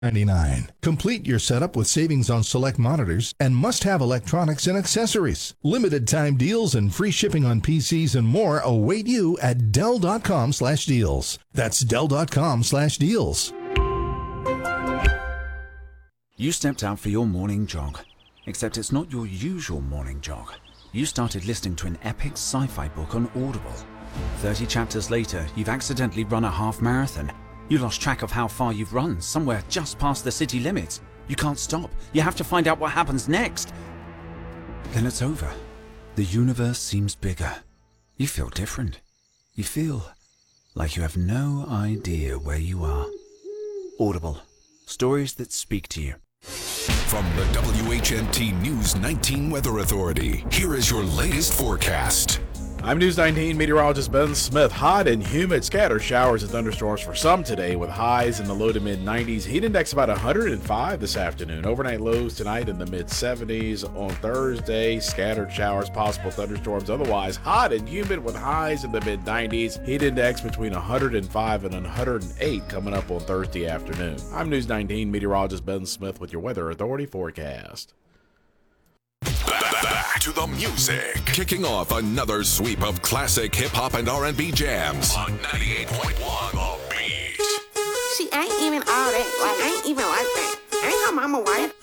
$99. Complete your setup with savings on select monitors and must-have electronics and accessories. Limited time deals and free shipping on PCs and more await you at Dell.com/deals. That's Dell.com/deals. You stepped out for your morning jog, except it's not your usual morning jog. You started listening to an epic sci-fi book on Audible. 30 chapters later, you've accidentally run a half marathon. You lost track of how far you've run, somewhere just past the city limits. You can't stop. You have to find out what happens next. Then it's over. The universe seems bigger. You feel different. You feel like you have no idea where you are. Audible. Stories that speak to you. From the WHNT News 19 Weather Authority, here is your latest forecast. I'm News 19 meteorologist Ben Smith. Hot and humid, scattered showers and thunderstorms for some today with highs in the low to mid 90s. Heat index about 105 this afternoon. Overnight lows tonight in the mid 70s. On Thursday, scattered showers, possible thunderstorms. Otherwise, hot and humid with highs in the mid 90s. Heat index between 105 and 108 coming up on Thursday afternoon. I'm News 19 meteorologist Ben Smith with your Weather Authority forecast. Back to the music. Kicking off another sweep of classic hip-hop and R&B jams on 98.1 The Beat. She ain't even all that. Like, ain't even like that. Ain't her mama white.